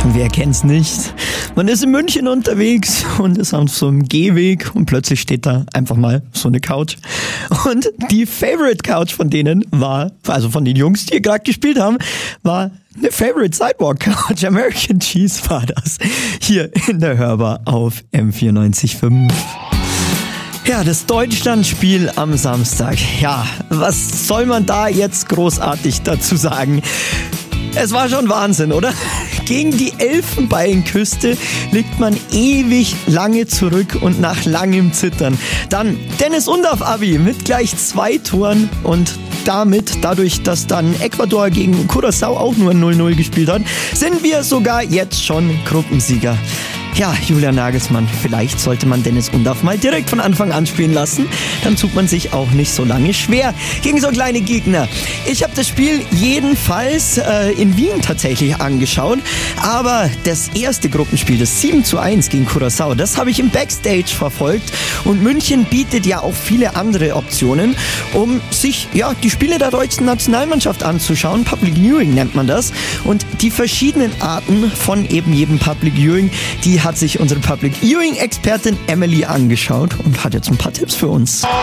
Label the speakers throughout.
Speaker 1: Wer kennt's nicht? Man ist in München unterwegs und ist auf so einem Gehweg und plötzlich steht da einfach mal so eine Couch. Und die Favorite Couch von denen war, also von den Jungs, die hier gerade gespielt haben, war eine Favorite Sidewalk Couch. American Cheese war das. Hier in der Hörbar auf M94.5. Ja, das Deutschlandspiel am Samstag. Ja, was soll man da jetzt großartig dazu sagen? Es war schon Wahnsinn, oder? Gegen die Elfenbeinküste liegt man ewig lange zurück und nach langem Zittern. Dann Dennis Undav-Abi mit gleich 2 Toren und dadurch, dass dann Ecuador gegen Curaçao auch nur 0-0 gespielt hat, sind wir sogar jetzt schon Gruppensieger. Ja, Julian Nagelsmann, vielleicht sollte man Dennis Undav mal direkt von Anfang an spielen lassen. Dann tut man sich auch nicht so lange schwer gegen so kleine Gegner. Ich habe das Spiel jedenfalls in Wien tatsächlich angeschaut. Aber das erste Gruppenspiel, das 7:1 gegen Curaçao, das habe ich im Backstage verfolgt. Und München bietet ja auch viele andere Optionen, um sich die Spiele der deutschen Nationalmannschaft anzuschauen. Public Viewing nennt man das. Und die verschiedenen Arten von eben jedem Public Viewing, die hat sich unsere Public Viewing-Expertin Emily angeschaut und hat jetzt ein paar Tipps für uns.
Speaker 2: Oh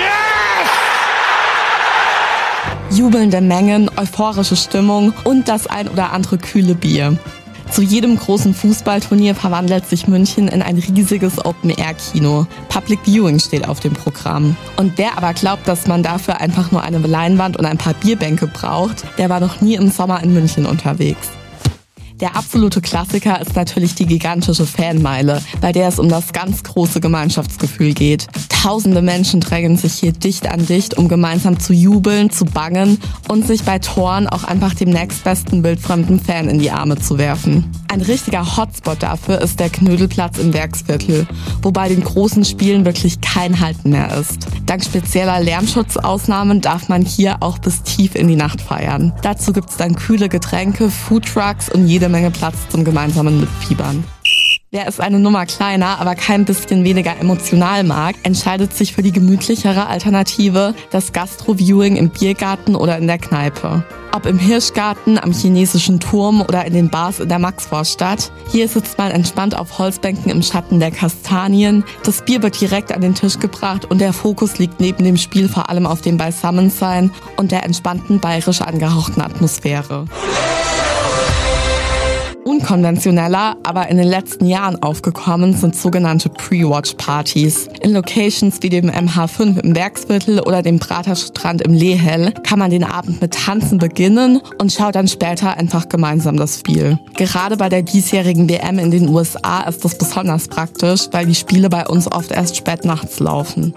Speaker 2: yes!
Speaker 3: Jubelnde Mengen, euphorische Stimmung und das ein oder andere kühle Bier. Zu jedem großen Fußballturnier verwandelt sich München in ein riesiges Open-Air-Kino. Public Viewing steht auf dem Programm. Und wer aber glaubt, dass man dafür einfach nur eine Leinwand und ein paar Bierbänke braucht, der war noch nie im Sommer in München unterwegs. Der absolute Klassiker ist natürlich die gigantische Fanmeile, bei der es um das ganz große Gemeinschaftsgefühl geht. Tausende Menschen drängen sich hier dicht an dicht, um gemeinsam zu jubeln, zu bangen und sich bei Toren auch einfach dem nächstbesten wildfremden Fan in die Arme zu werfen. Ein richtiger Hotspot dafür ist der Knödelplatz im Werksviertel, wo bei den großen Spielen wirklich kein Halten mehr ist. Dank spezieller Lärmschutzausnahmen darf man hier auch bis tief in die Nacht feiern. Dazu gibt's dann kühle Getränke, Foodtrucks und jede Menge Platz zum gemeinsamen Mitfiebern. Wer es eine Nummer kleiner, aber kein bisschen weniger emotional mag, entscheidet sich für die gemütlichere Alternative, das Gastro-Viewing im Biergarten oder in der Kneipe. Ob im Hirschgarten, am chinesischen Turm oder in den Bars in der Maxvorstadt. Hier sitzt man entspannt auf Holzbänken im Schatten der Kastanien. Das Bier wird direkt an den Tisch gebracht und der Fokus liegt neben dem Spiel vor allem auf dem Beisammensein und der entspannten bayerisch angehauchten Atmosphäre. Unkonventioneller, aber in den letzten Jahren aufgekommen sind sogenannte Pre-Watch-Partys. In Locations wie dem MH5 im Werksviertel oder dem Praterstrand im Lehel kann man den Abend mit Tanzen beginnen und schaut dann später einfach gemeinsam das Spiel. Gerade bei der diesjährigen WM in den USA ist das besonders praktisch, weil die Spiele bei uns oft erst spät nachts laufen.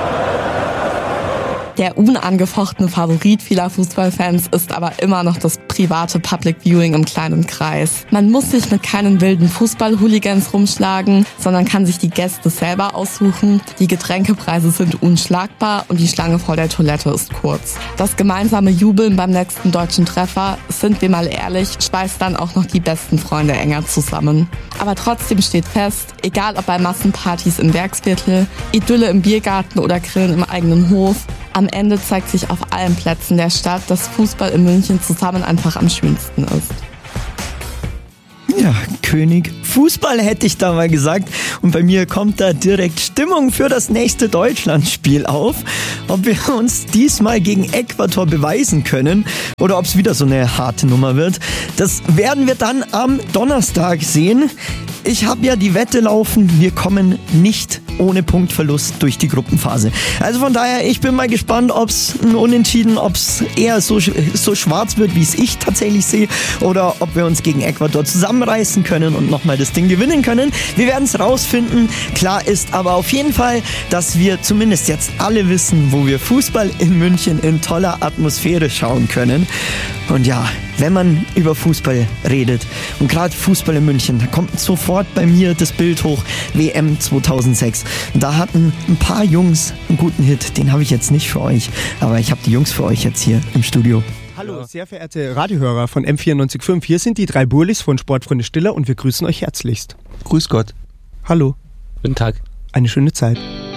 Speaker 3: Der unangefochtene Favorit vieler Fußballfans ist aber immer noch das private Public Viewing im kleinen Kreis. Man muss sich mit keinen wilden Fußball-Hooligans rumschlagen, sondern kann sich die Gäste selber aussuchen. Die Getränkepreise sind unschlagbar und die Schlange vor der Toilette ist kurz. Das gemeinsame Jubeln beim nächsten deutschen Treffer, sind wir mal ehrlich, schweißt dann auch noch die besten Freunde enger zusammen. Aber trotzdem steht fest, egal ob bei Massenpartys im Werksviertel, Idylle im Biergarten oder Grillen im eigenen Hof, am Ende zeigt sich auf allen Plätzen der Stadt, dass Fußball in München zusammen einfach am schönsten ist.
Speaker 1: Ja, König Fußball hätte ich da mal gesagt. Und bei mir kommt da direkt Stimmung für das nächste Deutschlandspiel auf. Ob wir uns diesmal gegen Ecuador beweisen können oder ob es wieder so eine harte Nummer wird, das werden wir dann am Donnerstag sehen. Ich habe ja die Wette laufen, wir kommen nicht ohne Punktverlust durch die Gruppenphase. Also von daher, ich bin mal gespannt, ob es ein Unentschieden, ob es eher so schwarz wird, wie es ich tatsächlich sehe, oder ob wir uns gegen Ecuador zusammenreißen können und nochmal das Ding gewinnen können. Wir werden es rausfinden. Klar ist aber auf jeden Fall, dass wir zumindest jetzt alle wissen, wo wir Fußball in München in toller Atmosphäre schauen können. Und ja, wenn man über Fußball redet und gerade Fußball in München, da kommt sofort bei mir das Bild hoch, WM 2006. Und da hatten ein paar Jungs einen guten Hit, den habe ich jetzt nicht für euch, aber ich habe die Jungs für euch jetzt hier im Studio.
Speaker 4: Hallo, sehr verehrte Radiohörer von M94.5, hier sind die 3 Burlis von Sportfreunde Stiller und wir grüßen euch herzlichst.
Speaker 5: Grüß Gott.
Speaker 4: Hallo.
Speaker 5: Guten Tag.
Speaker 4: Eine schöne Zeit.